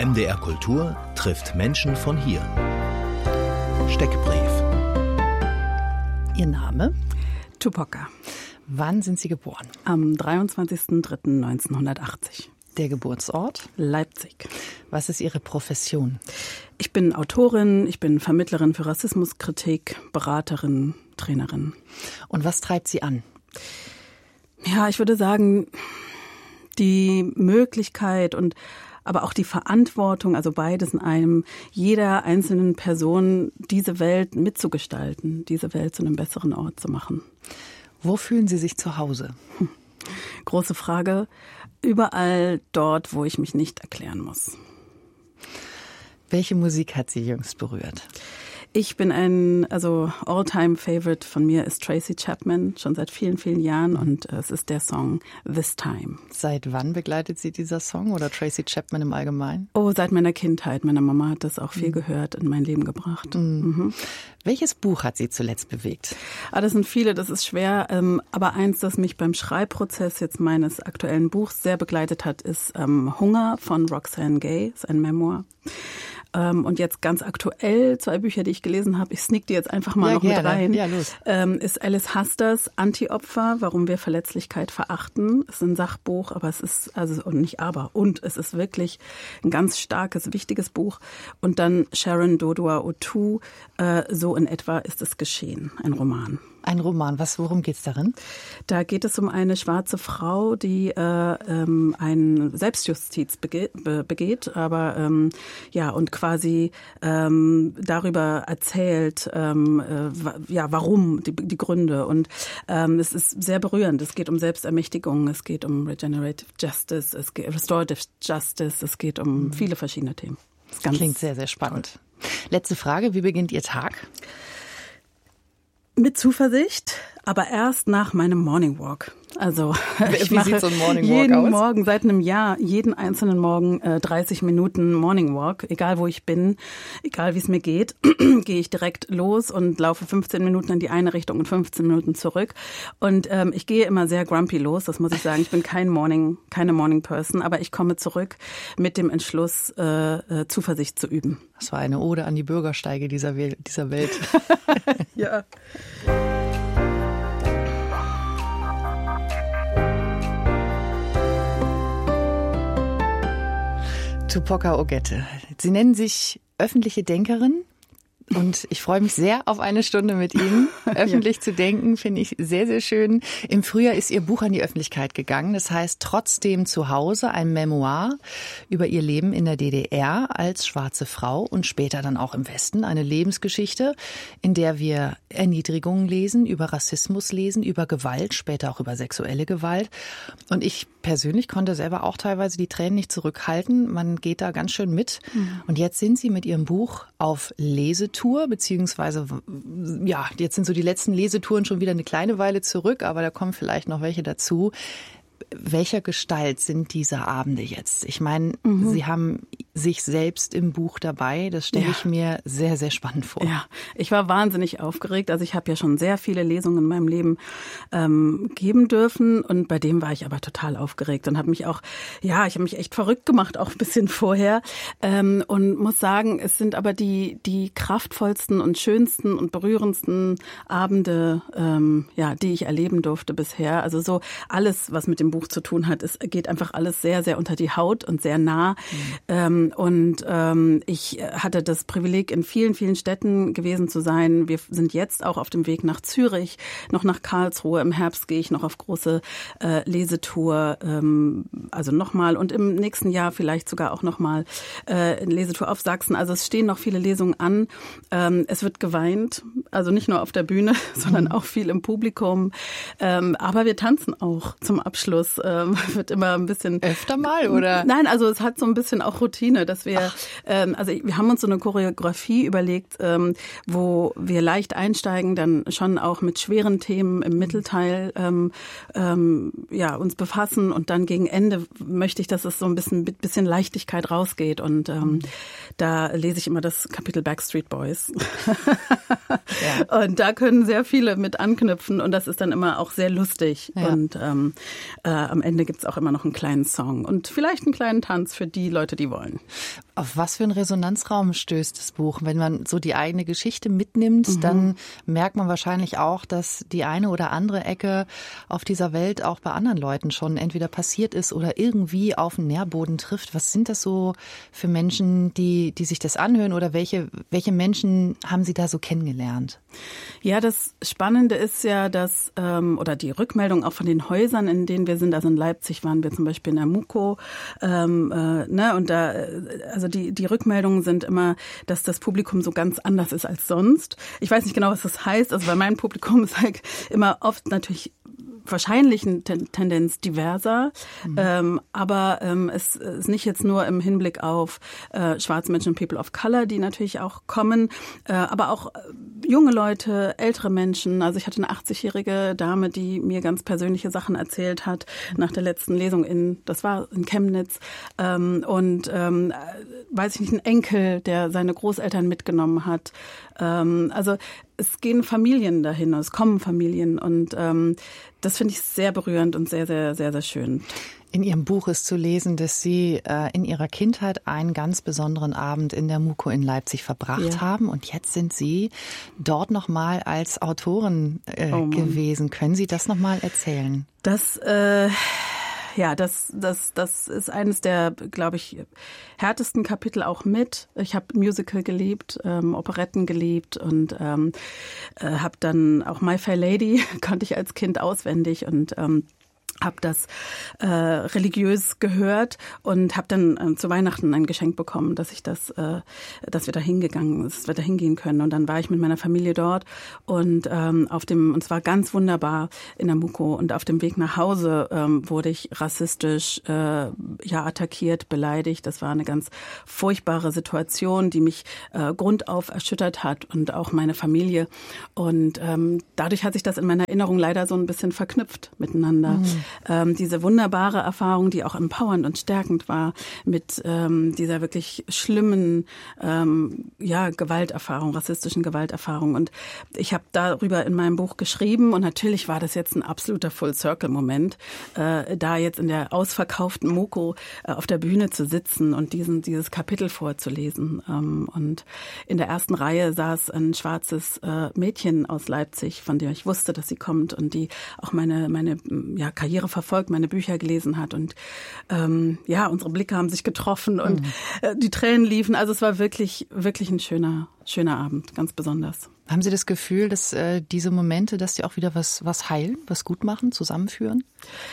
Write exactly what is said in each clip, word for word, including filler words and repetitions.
M D R Kultur trifft Menschen von hier. Steckbrief. Ihr Name? Tupoka. Wann sind Sie geboren? Am dreiundzwanzigsten dritten neunzehnhundertachtzig. Der Geburtsort? Leipzig. Was ist Ihre Profession? Ich bin Autorin, ich bin Vermittlerin für Rassismuskritik, Beraterin, Trainerin. Und was treibt Sie an? Ja, ich würde sagen, die Möglichkeit und aber auch die Verantwortung, also beides in einem, jeder einzelnen Person diese Welt mitzugestalten, diese Welt zu einem besseren Ort zu machen. Wo fühlen Sie sich zu Hause? Hm. Große Frage. Überall dort, wo ich mich nicht erklären muss. Welche Musik hat Sie jüngst berührt? Ich bin ein, also All-Time-Favorite von mir ist Tracy Chapman, schon seit vielen, vielen Jahren, und es ist der Song This Time. Seit wann begleitet Sie dieser Song oder Tracy Chapman im Allgemeinen? Oh, seit meiner Kindheit. Meine Mama hat das auch viel mhm. gehört, in mein Leben gebracht. Mhm. Mhm. Welches Buch hat Sie zuletzt bewegt? Ah, das sind viele, das ist schwer, ähm, aber eins, das mich beim Schreibprozess jetzt meines aktuellen Buchs sehr begleitet hat, ist ähm, Hunger von Roxane Gay, ist ein Memoir. Ähm, und jetzt ganz aktuell, zwei Bücher, die ich gelesen habe, ich sneak die jetzt einfach mal ja, noch gerne. mit rein, ja, los. Ähm, ist Alice Hasters Anti-Opfer, warum wir Verletzlichkeit verachten. Es ist ein Sachbuch, aber es ist, also und nicht aber, und es ist wirklich ein ganz starkes, wichtiges Buch. Und dann Sharon Dodua-Otoo, äh, so in etwa ist es geschehen, ein Roman. Ein Roman. Was, worum geht's darin? Da geht es um eine schwarze Frau, die äh, ähm, einen Selbstjustiz bege- be- begeht, aber ähm, ja und quasi ähm, darüber erzählt, ähm, äh, ja warum die, die Gründe, und ähm, es ist sehr berührend. Es geht um Selbstermächtigung, es geht um Regenerative Justice, es geht Restorative Justice, es geht um mhm. viele verschiedene Themen. Das ganz klingt sehr sehr spannend. Toll. Letzte Frage: Wie beginnt Ihr Tag? Mit Zuversicht, aber erst nach meinem Morning Walk. Also ich Wie mache sieht so ein Morning Walk jeden aus? Morgen, seit einem Jahr, jeden einzelnen Morgen äh, dreißig Minuten Morning Walk. Egal wo ich bin, egal wie es mir geht, gehe ich direkt los und laufe fünfzehn Minuten in die eine Richtung und fünfzehn Minuten zurück. Und ähm, ich gehe immer sehr grumpy los, das muss ich sagen. Ich bin kein Morning, keine Morning Person, aber ich komme zurück mit dem Entschluss, äh, äh, Zuversicht zu üben. Das war eine Ode an die Bürgersteige dieser, We- dieser Welt. Ja. Tupoka Ogette. Sie nennen sich öffentliche Denkerin. Und ich freue mich sehr auf eine Stunde mit Ihnen. Öffentlich ja. zu denken, finde ich sehr, sehr schön. Im Frühjahr ist Ihr Buch an die Öffentlichkeit gegangen. Das heißt Trotzdem zu Hause, ein Memoir über Ihr Leben in der D D R als schwarze Frau und später dann auch im Westen. Eine Lebensgeschichte, in der wir Erniedrigungen lesen, über Rassismus lesen, über Gewalt, später auch über sexuelle Gewalt. Und ich persönlich konnte selber auch teilweise die Tränen nicht zurückhalten. Man geht da ganz schön mit. Mhm. Und jetzt sind Sie mit Ihrem Buch auf Lesetour, beziehungsweise, ja, jetzt sind so die letzten Lesetouren schon wieder eine kleine Weile zurück, aber da kommen vielleicht noch welche dazu. Welcher Gestalt sind diese Abende jetzt? Ich meine, mhm. Sie haben sich selbst im Buch dabei. Das stelle ja. ich mir sehr, sehr spannend vor. Ja, ich war wahnsinnig aufgeregt. Also ich habe ja schon sehr viele Lesungen in meinem Leben ähm, geben dürfen, und bei dem war ich aber total aufgeregt und habe mich auch, ja, ich habe mich echt verrückt gemacht, auch ein bisschen vorher, ähm, und muss sagen, es sind aber die die kraftvollsten und schönsten und berührendsten Abende, ähm, ja, die ich erleben durfte bisher. Also so alles, was mit dem Buch zu tun hat, es geht einfach alles sehr, sehr unter die Haut und sehr nah. Mhm. Ähm, und ähm, ich hatte das Privileg, in vielen, vielen Städten gewesen zu sein. Wir sind jetzt auch auf dem Weg nach Zürich, noch nach Karlsruhe. Im Herbst gehe ich noch auf große äh, Lesetour, ähm, also nochmal, und im nächsten Jahr vielleicht sogar auch nochmal äh, eine Lesetour auf Sachsen. Also es stehen noch viele Lesungen an. Ähm, es wird geweint, also nicht nur auf der Bühne, sondern auch viel im Publikum. Ähm, aber wir tanzen auch zum Abschluss. Ähm, wird immer ein bisschen... Öfter mal, oder? Nein, also es hat so ein bisschen auch Routine, dass wir, ähm, also wir haben uns so eine Choreografie überlegt, ähm, wo wir leicht einsteigen, dann schon auch mit schweren Themen im Mittelteil ähm, ähm, ja, uns befassen, und dann gegen Ende möchte ich, dass es so ein bisschen, bisschen Leichtigkeit rausgeht, und ähm, da lese ich immer das Kapitel Backstreet Boys. Ja. Und da können sehr viele mit anknüpfen und das ist dann immer auch sehr lustig. Ja. Und ähm, äh, am Ende gibt's auch immer noch einen kleinen Song und vielleicht einen kleinen Tanz für die Leute, die wollen. Auf was für einen Resonanzraum stößt das Buch? Wenn man so die eigene Geschichte mitnimmt, mhm. dann merkt man wahrscheinlich auch, dass die eine oder andere Ecke auf dieser Welt auch bei anderen Leuten schon entweder passiert ist oder irgendwie auf den Nährboden trifft. Was sind das so für Menschen, die, die sich das anhören oder welche, welche Menschen haben Sie da so kennengelernt? Ja, das Spannende ist ja, dass, ähm, oder die Rückmeldung auch von den Häusern, in denen wir sind, also in Leipzig waren wir zum Beispiel in der Muko, ähm, äh, ne, und da, also die, die Rückmeldungen sind immer, dass das Publikum so ganz anders ist als sonst. Ich weiß nicht genau, was das heißt, also bei meinem Publikum ist halt immer oft natürlich wahrscheinlich eine Tendenz diverser, mhm. ähm, aber ähm, es ist nicht jetzt nur im Hinblick auf äh, schwarze Menschen und People of Color, die natürlich auch kommen, äh, aber auch äh, junge Leute, ältere Menschen. Also ich hatte eine achtzigjährige Dame, die mir ganz persönliche Sachen erzählt hat nach der letzten Lesung in, das war in Chemnitz, ähm, und ähm, weiß ich nicht, ein Enkel, der seine Großeltern mitgenommen hat. Ähm, also es gehen Familien dahin, es kommen Familien und ähm, das finde ich sehr berührend und sehr, sehr, sehr, sehr schön. In Ihrem Buch ist zu lesen, dass Sie äh, in Ihrer Kindheit einen ganz besonderen Abend in der Muko in Leipzig verbracht ja. haben und jetzt sind Sie dort nochmal als Autorin äh, oh gewesen. Können Sie das nochmal erzählen? Das äh Ja, das, das, das ist eines der, glaube ich, härtesten Kapitel auch mit. Ich habe Musical geliebt, ähm, Operetten geliebt und ähm, äh, habe dann auch My Fair Lady kannte ich als Kind auswendig und ähm, habe das äh, religiös gehört und habe dann äh, zu Weihnachten ein Geschenk bekommen, dass ich das, äh, dass wir da hingegangen, dass wir da hingehen können. Und dann war ich mit meiner Familie dort und ähm, auf dem, und es war ganz wunderbar in der Muko. Und auf dem Weg nach Hause ähm, wurde ich rassistisch äh, ja attackiert, beleidigt. Das war eine ganz furchtbare Situation, die mich äh, grundauf erschüttert hat und auch meine Familie. Und ähm, dadurch hat sich das in meiner Erinnerung leider so ein bisschen verknüpft miteinander. Mhm. Ähm, diese wunderbare Erfahrung, die auch empowernd und stärkend war, mit ähm, dieser wirklich schlimmen ähm, ja, Gewalterfahrung, rassistischen Gewalterfahrung. Und ich habe darüber in meinem Buch geschrieben und natürlich war das jetzt ein absoluter Full-Circle-Moment, äh, da jetzt in der ausverkauften Muko äh, auf der Bühne zu sitzen und diesen dieses Kapitel vorzulesen. Ähm, und in der ersten Reihe saß ein schwarzes äh, Mädchen aus Leipzig, von der ich wusste, dass sie kommt und die auch meine meine ja, Karriere verfolgt, meine Bücher gelesen hat und ähm, ja, unsere Blicke haben sich getroffen und mhm. äh, die Tränen liefen. Also es war wirklich, wirklich ein schöner, schöner Abend, ganz besonders. Haben Sie das Gefühl, dass äh, diese Momente, dass die auch wieder was, was heilen, was gut machen, zusammenführen?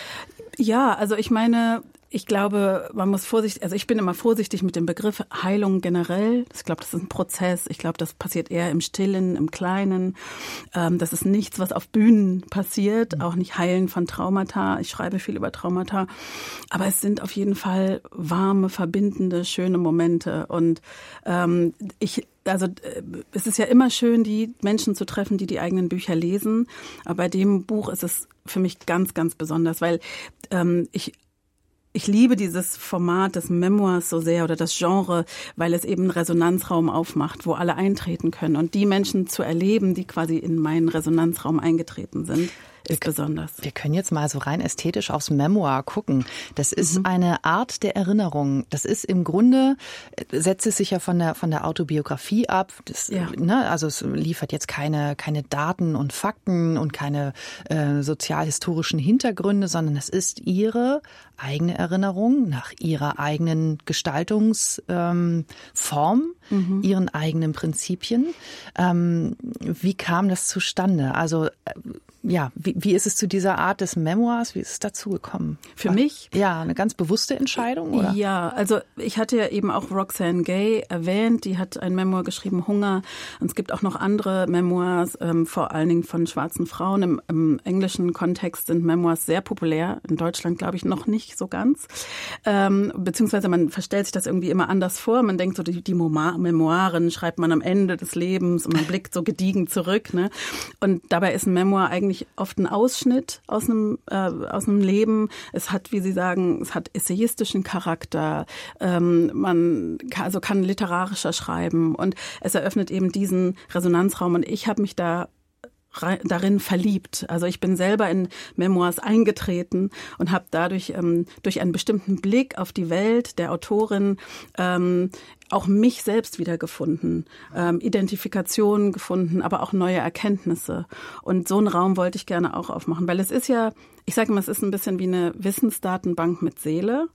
Ja, also ich meine, ich glaube, man muss vorsichtig, also ich bin immer vorsichtig mit dem Begriff Heilung generell. Ich glaube, das ist ein Prozess. Ich glaube, das passiert eher im Stillen, im Kleinen. Das ist nichts, was auf Bühnen passiert, auch nicht Heilen von Traumata. Ich schreibe viel über Traumata. Aber es sind auf jeden Fall warme, verbindende, schöne Momente. Und ähm, ich Also es ist ja immer schön, die Menschen zu treffen, die die eigenen Bücher lesen. Aber bei dem Buch ist es für mich ganz, ganz besonders, weil ähm, ich Ich liebe dieses Format des Memoirs so sehr oder das Genre, weil es eben einen Resonanzraum aufmacht, wo alle eintreten können. Und die Menschen zu erleben, die quasi in meinen Resonanzraum eingetreten sind, ist wir, besonders. Wir können jetzt mal so rein ästhetisch aufs Memoir gucken. Das ist mhm. eine Art der Erinnerung. Das ist im Grunde, setzt es sich ja von der, von der Autobiografie ab. Das, ja. ne, also es liefert jetzt keine, keine Daten und Fakten und keine äh, sozialhistorischen Hintergründe, sondern es ist Ihre eigene Erinnerung nach Ihrer eigenen Gestaltungsform, ähm, mhm. Ihren eigenen Prinzipien. Ähm, wie kam das zustande? Also ja, wie, wie ist es zu dieser Art des Memoirs, wie ist es dazu gekommen? Für mich? Ja, eine ganz bewusste Entscheidung, oder? Ja, also ich hatte ja eben auch Roxane Gay erwähnt, die hat ein Memoir geschrieben, Hunger. Und es gibt auch noch andere Memoirs, ähm, vor allen Dingen von schwarzen Frauen. Im, im englischen Kontext sind Memoirs sehr populär, in Deutschland glaube ich noch nicht so ganz. Ähm, beziehungsweise man verstellt sich das irgendwie immer anders vor. Man denkt so, die, die Memoiren schreibt man am Ende des Lebens und man blickt so gediegen zurück. Ne? Und dabei ist ein Memoir eigentlich oft ein ein Ausschnitt aus einem, äh, aus einem Leben. Es hat, wie Sie sagen, es hat essayistischen Charakter. Ähm, man kann, also kann literarischer schreiben und es eröffnet eben diesen Resonanzraum. Und ich habe mich da darin verliebt. Also ich bin selber in Memoirs eingetreten und habe dadurch ähm, durch einen bestimmten Blick auf die Welt der Autorin ähm, auch mich selbst wiedergefunden, ähm, Identifikationen gefunden, aber auch neue Erkenntnisse. Und so einen Raum wollte ich gerne auch aufmachen, weil es ist ja, ich sage immer, es ist ein bisschen wie eine Wissensdatenbank mit Seele.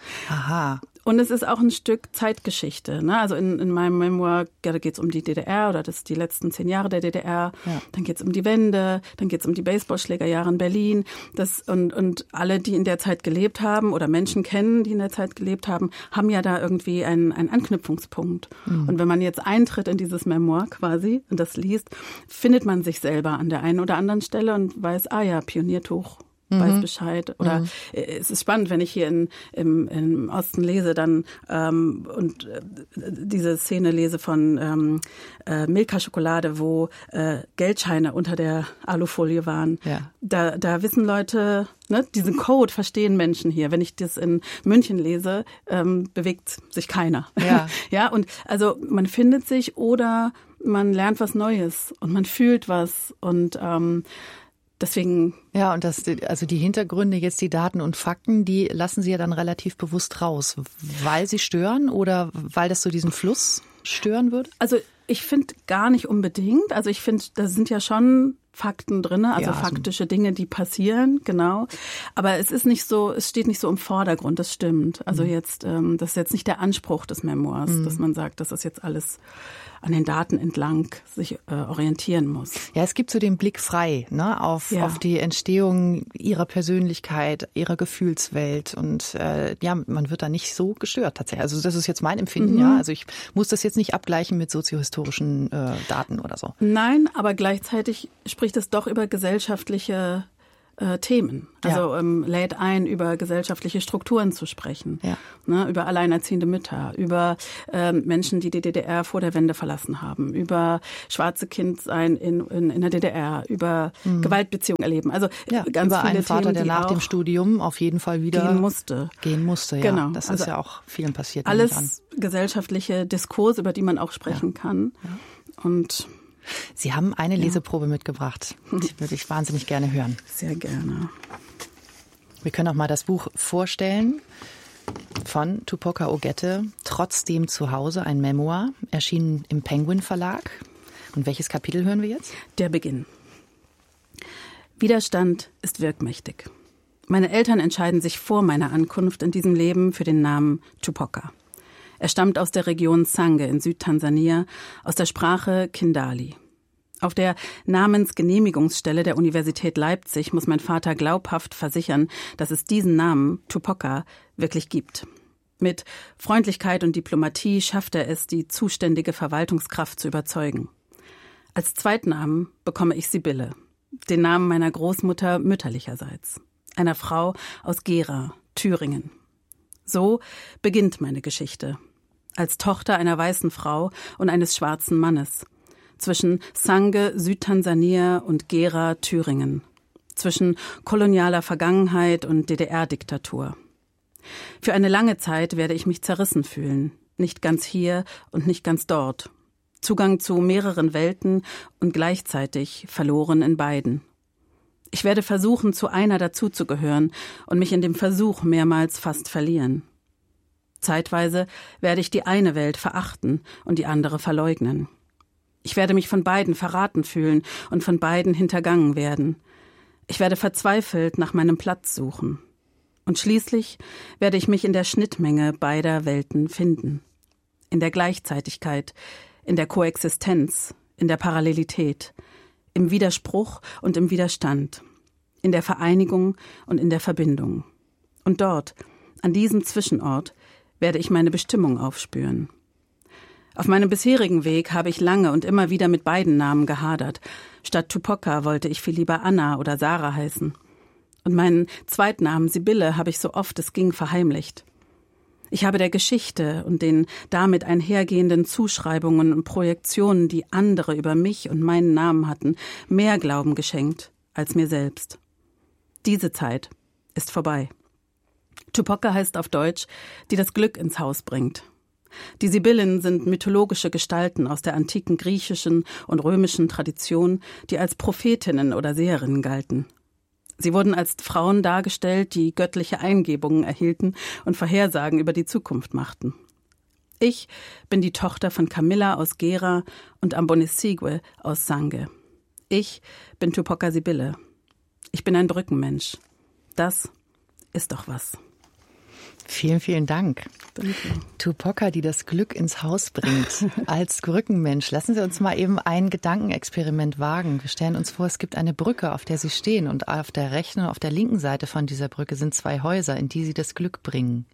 Aha. Und es ist auch ein Stück Zeitgeschichte. Ne? Also in, in meinem Memoir, ja, da geht es um die D D R oder das die letzten zehn Jahre der D D R. Ja. Dann geht es um die Wende, dann geht es um die Baseballschlägerjahre in Berlin. Das, und, und alle, die in der Zeit gelebt haben oder Menschen kennen, die in der Zeit gelebt haben, haben ja da irgendwie einen, einen Anknüpfungspunkt. Mhm. Und wenn man jetzt eintritt in dieses Memoir quasi und das liest, findet man sich selber an der einen oder anderen Stelle und weiß, ah ja, Pioniertuch. Weiß Bescheid. Oder mhm. es ist spannend, wenn ich hier in, im, im Osten lese dann ähm, und äh, diese Szene lese von ähm, äh, Milka-Schokolade, wo äh, Geldscheine unter der Alufolie waren. Ja. Da, da wissen Leute, ne, diesen Code verstehen Menschen hier. Wenn ich das in München lese, ähm, bewegt sich keiner. Ja. Ja, und also man findet sich oder man lernt was Neues und man fühlt was und ähm, deswegen. Ja, und das, also die Hintergründe, jetzt die Daten und Fakten, die lassen Sie ja dann relativ bewusst raus, weil sie stören oder weil das so diesen Fluss stören würde? Also ich finde gar nicht unbedingt. Also ich finde, da sind ja schon Fakten drin, also ja, faktische Dinge, die passieren, genau. Aber es ist nicht so, es steht nicht so im Vordergrund, das stimmt. Also mhm. jetzt, ähm, das ist jetzt nicht der Anspruch des Memoirs, mhm. dass man sagt, das ist jetzt alles an den Daten entlang sich äh, orientieren muss. Ja, es gibt so den Blick frei, ne, auf, ja. auf die Entstehung ihrer Persönlichkeit, ihrer Gefühlswelt und äh, ja, man wird da nicht so gestört tatsächlich. Also das ist jetzt mein Empfinden, mhm. ja. Also ich muss das jetzt nicht abgleichen mit soziohistorischen äh, Daten oder so. Nein, aber gleichzeitig spricht es doch über gesellschaftliche äh, Themen. Also ja. ähm, lädt ein, über gesellschaftliche Strukturen zu sprechen, ja. ne, über alleinerziehende Mütter, über ähm, Menschen, die die D D R vor der Wende verlassen haben, über schwarze Kindsein in, in, in der D D R, über mhm. Gewaltbeziehungen erleben. Also ja, ganz über viele einen Vater, Themen, der nach dem Studium auf jeden Fall wieder gehen musste. Gehen musste, ja. Genau. Das also ist ja auch vielen passiert. Alles gesellschaftliche Diskurs, über die man auch sprechen ja. kann. Ja. Und Sie haben eine ja. Leseprobe mitgebracht. Die würde ich wahnsinnig gerne hören. Sehr gerne. Wir können auch mal das Buch vorstellen von Tupoka Ogette, Trotzdem zu Hause, ein Memoir, erschienen im Penguin Verlag. Und welches Kapitel hören wir jetzt? Der Beginn. Widerstand ist wirkmächtig. Meine Eltern entscheiden sich vor meiner Ankunft in diesem Leben für den Namen Tupoka. Er stammt aus der Region Sange in Südtansania, aus der Sprache Kindali. Auf der Namensgenehmigungsstelle der Universität Leipzig muss mein Vater glaubhaft versichern, dass es diesen Namen, Tupoka, wirklich gibt. Mit Freundlichkeit und Diplomatie schafft er es, die zuständige Verwaltungskraft zu überzeugen. Als Zweitnamen bekomme ich Sibylle, den Namen meiner Großmutter mütterlicherseits, einer Frau aus Gera, Thüringen. So beginnt meine Geschichte. Als Tochter einer weißen Frau und eines schwarzen Mannes. Zwischen Sange, Südtansania und Gera, Thüringen. Zwischen kolonialer Vergangenheit und D D R-Diktatur. Für eine lange Zeit werde ich mich zerrissen fühlen. Nicht ganz hier und nicht ganz dort. Zugang zu mehreren Welten und gleichzeitig verloren in beiden. Ich werde versuchen, zu einer dazuzugehören und mich in dem Versuch mehrmals fast verlieren. Zeitweise werde ich die eine Welt verachten und die andere verleugnen. Ich werde mich von beiden verraten fühlen und von beiden hintergangen werden. Ich werde verzweifelt nach meinem Platz suchen. Und schließlich werde ich mich in der Schnittmenge beider Welten finden. In der Gleichzeitigkeit, in der Koexistenz, in der Parallelität, im Widerspruch und im Widerstand, in der Vereinigung und in der Verbindung. Und dort, an diesem Zwischenort, werde ich meine Bestimmung aufspüren. Auf meinem bisherigen Weg habe ich lange und immer wieder mit beiden Namen gehadert. Statt Tupoka wollte ich viel lieber Anna oder Sarah heißen. Und meinen Zweitnamen Sibylle habe ich so oft es ging verheimlicht. Ich habe der Geschichte und den damit einhergehenden Zuschreibungen und Projektionen, die andere über mich und meinen Namen hatten, mehr Glauben geschenkt, als mir selbst. Diese Zeit ist vorbei. Tupoka heißt auf Deutsch, die das Glück ins Haus bringt. Die Sibyllen sind mythologische Gestalten aus der antiken griechischen und römischen Tradition, die als Prophetinnen oder Seherinnen galten. Sie wurden als Frauen dargestellt, die göttliche Eingebungen erhielten und Vorhersagen über die Zukunft machten. Ich bin die Tochter von Camilla aus Gera und Ambonesigwe aus Sange. Ich bin Tupoka Sibylle. Ich bin ein Brückenmensch. Das ist doch was. Vielen, vielen Dank. Danke. Tupoka, die das Glück ins Haus bringt, als Brückenmensch. Lassen Sie uns mal eben ein Gedankenexperiment wagen. Wir stellen uns vor, es gibt eine Brücke, auf der Sie stehen, und auf der rechten und auf der linken Seite von dieser Brücke sind zwei Häuser, in die Sie das Glück bringen.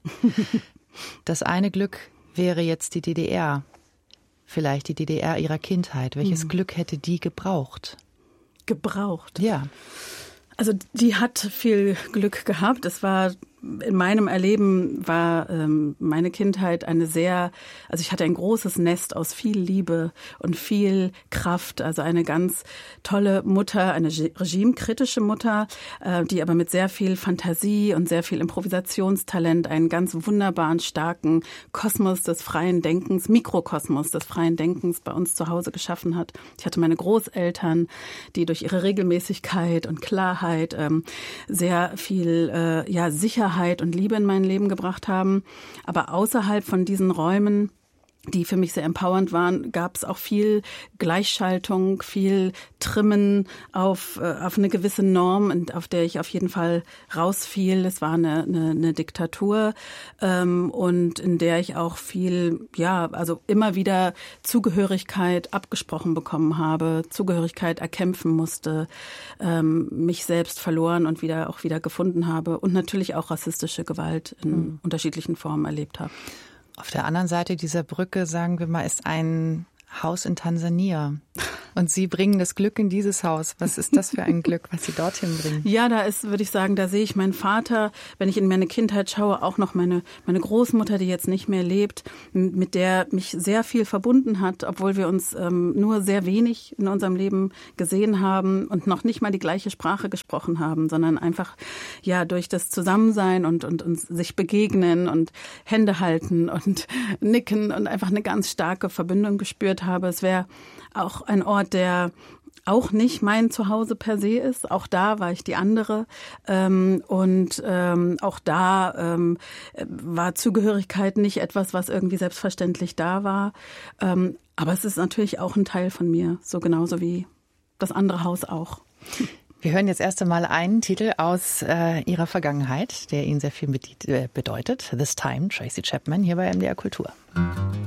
Das eine Glück wäre jetzt die D D R. Vielleicht die D D R Ihrer Kindheit. Welches hm. Glück hätte die gebraucht? Gebraucht? Ja. Also die hat viel Glück gehabt. Es war in meinem Erleben war ähm, meine Kindheit eine sehr, also ich hatte ein großes Nest aus viel Liebe und viel Kraft, also eine ganz tolle Mutter, eine regimekritische Mutter, äh, die aber mit sehr viel Fantasie und sehr viel Improvisationstalent einen ganz wunderbaren, starken Kosmos des freien Denkens, Mikrokosmos des freien Denkens bei uns zu Hause geschaffen hat. Ich hatte meine Großeltern, die durch ihre Regelmäßigkeit und Klarheit ähm, sehr viel äh, ja Sicherheit und Liebe in mein Leben gebracht haben. Aber außerhalb von diesen Räumen, die für mich sehr empowernd waren, gab es auch viel Gleichschaltung, viel Trimmen auf, auf eine gewisse Norm, auf der ich auf jeden Fall rausfiel. Es war eine, eine, eine Diktatur ähm, und in der ich auch viel, ja, also immer wieder Zugehörigkeit abgesprochen bekommen habe, Zugehörigkeit erkämpfen musste, ähm, mich selbst verloren und wieder auch wieder gefunden habe und natürlich auch rassistische Gewalt in mhm. unterschiedlichen Formen erlebt habe. Auf der anderen Seite dieser Brücke, sagen wir mal, ist ein Haus in Tansania. Und Sie bringen das Glück in dieses Haus. Was ist das für ein Glück, was Sie dorthin bringen? Ja, da ist, würde ich sagen, da sehe ich meinen Vater, wenn ich in meine Kindheit schaue, auch noch meine, meine Großmutter, die jetzt nicht mehr lebt, mit der mich sehr viel verbunden hat, obwohl wir uns ähm, nur sehr wenig in unserem Leben gesehen haben und noch nicht mal die gleiche Sprache gesprochen haben, sondern einfach, ja, durch das Zusammensein und, und, und sich begegnen und Hände halten und nicken und einfach eine ganz starke Verbindung gespürt habe. Es wäre auch ein Ort, der auch nicht mein Zuhause per se ist. Auch da war ich die andere. Ähm, und ähm, auch da ähm, war Zugehörigkeit nicht etwas, was irgendwie selbstverständlich da war. Ähm, aber es ist natürlich auch ein Teil von mir, so genauso wie das andere Haus auch. Wir hören jetzt erst einmal einen Titel aus äh, Ihrer Vergangenheit, der Ihnen sehr viel bedeutet. This Time, Tracy Chapman, hier bei M D R Kultur.